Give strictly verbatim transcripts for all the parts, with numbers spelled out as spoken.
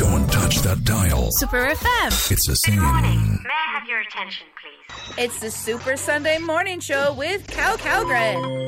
Don't touch that dial. Super F M. It's the same. Good morning. May I have your attention, please? It's the Super Sunday Morning Show with Cal Calgren.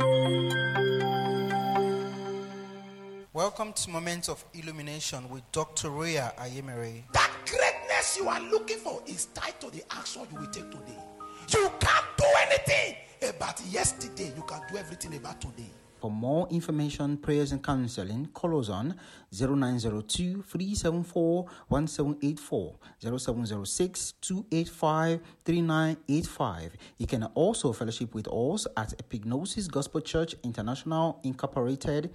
Welcome to Moment of Illumination with Doctor Roya Ayemere. That greatness you are looking for is tied to the action you will take today. You can't do anything about yesterday. You can do everything about today. For more information, prayers and counseling, call us on zero nine zero two, three seven four, one seven eight four, zero seven zero six, two eight five, three nine eight five. You can also fellowship with us at Epignosis Gospel Church International Incorporated,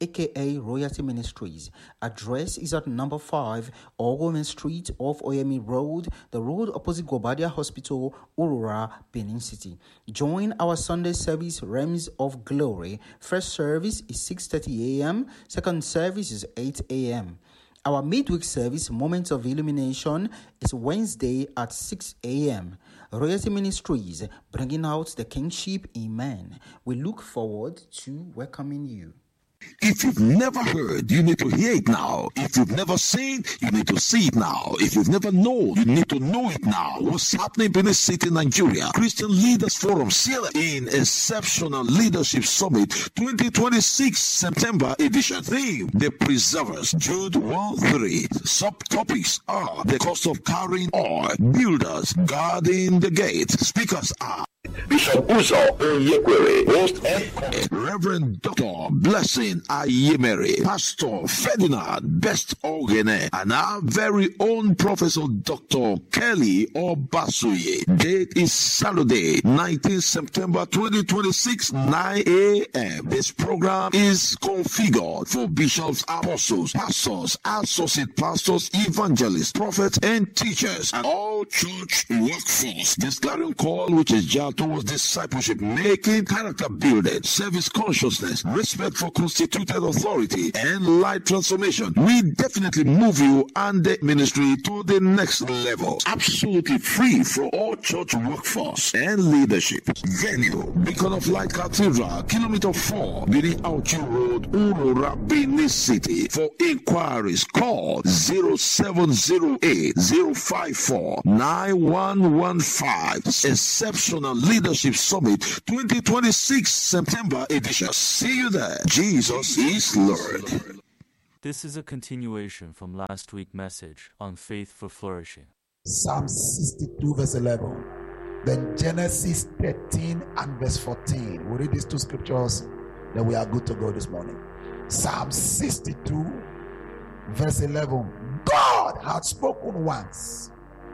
aka Royalty Ministries. Address is at number five, Ogomen Street off Oyemi Road, the road opposite Gobadia Hospital, Aurora, Benin City. Join our Sunday service, Realms of Glory. First service is six thirty a.m., second service is eight a.m. Our midweek service, Moments of Illumination, is Wednesday at six a.m. Royalty Ministries, bringing out the kingship. Amen. We look forward to welcoming you. If you've never heard, you need to hear it now. If you've never seen, you need to see it now. If you've never known, you need to know it now. What's happening in Benin City, Nigeria? Christian Leaders Forum, C L in Exceptional Leadership Summit twenty twenty-six September edition. Theme, The Preservers, Jude one three. Subtopics are the cost of carrying oil, builders guarding the gate. Speakers are Bishop Uzo Onyekwere, host and Reverend Doctor Blessing Ayemere, Pastor Ferdinand Best Ogene, and our very own Professor Doctor Kelly Obasuye. Date is Saturday, nineteenth September twenty twenty-six, nine a.m. This program is configured for bishops, apostles, pastors, associate pastors, evangelists, prophets, and teachers, and all church workforce. This clarion call, which is just towards discipleship, making, character building, service consciousness, respect for constituted authority, and life transformation. We definitely move you and the ministry to the next level. Absolutely free for all church workforce and leadership. Venue, Beacon of Light Cathedral, Kilometer four, Benin Auchi Road, Aurora, Benin City. For inquiries, call zero seven zero eight, zero five four, nine one one five. Exceptional Leadership Summit twenty twenty-six September edition. See you there. Jesus is Lord. This is a continuation from last week's message on faith for flourishing. Psalm sixty-two verse eleven. Then Genesis thirteen and verse fourteen. We read these two scriptures, then we are good to go this morning. Psalm sixty-two verse eleven. God had spoken once,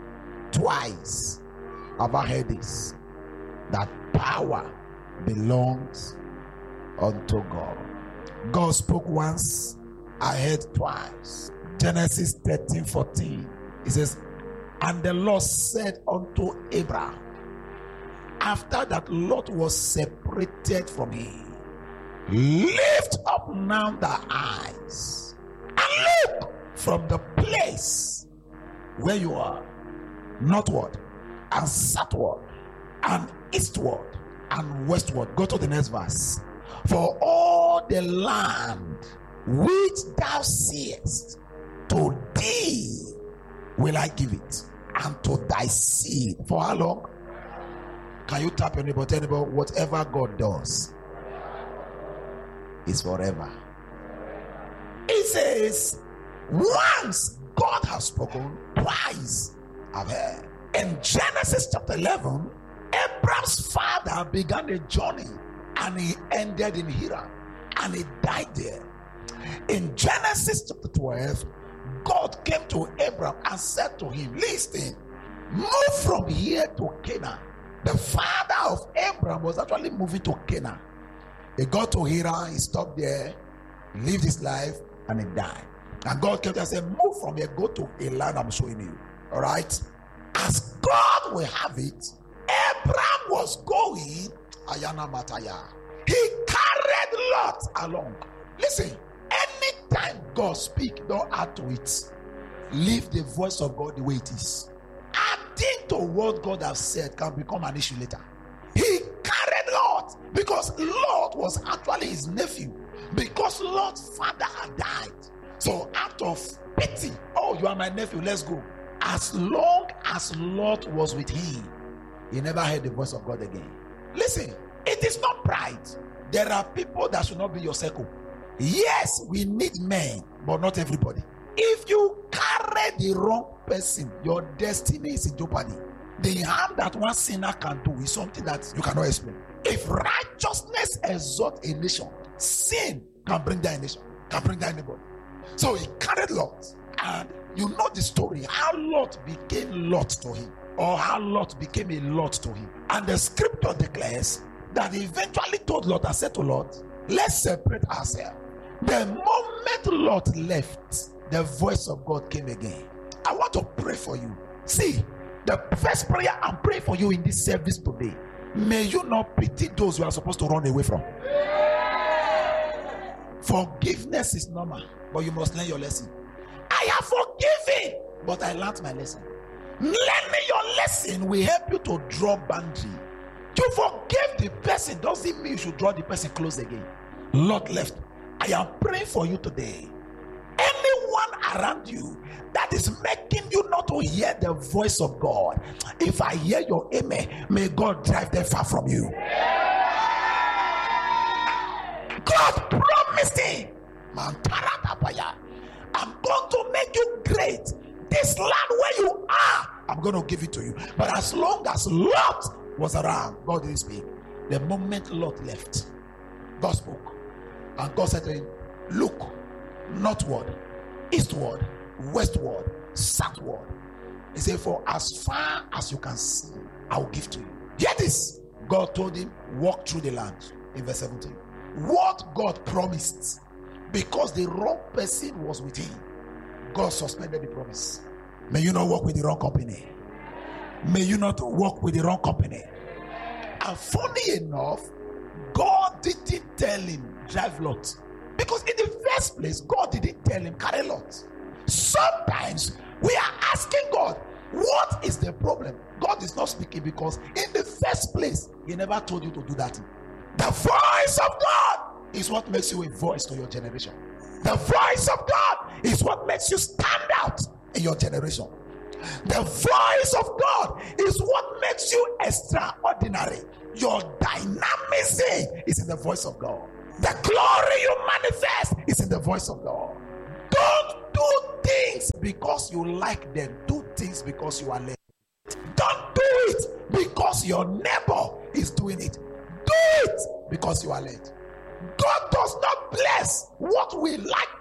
twice. Have I heard this? That power belongs unto God. God spoke once, I heard twice. Genesis thirteen fourteen. It says, and the Lord said unto Abraham, after that Lot was separated from him, lift up now thy eyes and look from the place where you are, northward and southward and eastward and westward. Go to the next verse. For all the land which thou seest, to thee will I give it, and to thy seed. For how long? Can you tap your neighbor? Tell your neighbor, whatever God does is forever. It says, once God has spoken, twice I've heard. In Genesis chapter eleven, Abraham's father began a journey and he ended in Haran and he died there. In Genesis chapter twelve, God came to Abraham and said to him, listen, move from here to Canaan. The father of Abraham was actually moving to Canaan. He got to Haran, he stopped there, lived his life, and he died. And God came and said, move from here, go to a land I'm showing you. All right? As God will have it, Abraham was going, Ayana Mataya. He carried Lot along. Listen, anytime God speaks, don't add to it. Leave the voice of God the way it is. Adding to what God has said can become an issue later. He carried Lot because Lot was actually his nephew. Because Lot's father had died. So out of pity, oh oh, you are my nephew, let's go. As long as Lot was with him, he never heard the voice of God again. Listen, it is not pride. There are people that should not be your circle. Yes, we need men, but not everybody. If you carry the wrong person, your destiny is in jeopardy. The harm that one sinner can do is something that you cannot explain. If righteousness exalts a nation, sin can bring down a nation, can bring down anybody. So he carried Lot, and you know the story, how Lot became Lot to him, or how Lot became a Lot to him. And the scripture declares that he eventually told Lot and said to Lot, let's separate ourselves. The moment Lot left, the voice of God came again. I want to pray for you. See, the first prayer I'm praying for you in this service today, may you not pity those you are supposed to run away from. Forgiveness is normal, but you must learn your lesson. I have forgiven, but I learned my lesson. Learning your lesson will help you to draw boundary. To forgive the person doesn't mean you should draw the person close again. Lord left. I am praying for you today. Anyone around you that is making you not to hear the voice of God, if I hear your amen, may God drive them far from you. God promised him, I'm going to make you great. This land where you are, I'm going to give it to you. But as long as Lot was around, God didn't speak. The moment Lot left, God spoke. And God said to him, look, northward, eastward, westward, southward. He said, for as far as you can see, I will give to you. Hear this. God told him, walk through the land. In verse seventeen. What God promised, because the wrong person was with him, God suspended the promise. May you not walk with the wrong company. May you not walk with the wrong company. And funny enough, God didn't tell him drive Lot, because in the first place God didn't tell him carry Lot. Sometimes we are asking God, what is the problem? God is not speaking because in the first place he never told you to do that. The voice of God is what makes you a voice to your generation. The voice of God is what makes you stand out in your generation. The voice of God is what makes you extraordinary. Your dynamism is in the voice of God. The glory you manifest is in the voice of God. Don't do things because you like them. Do things because you are led. Don't do it because your neighbor is doing it. Do it because you are led. God does not bless what we like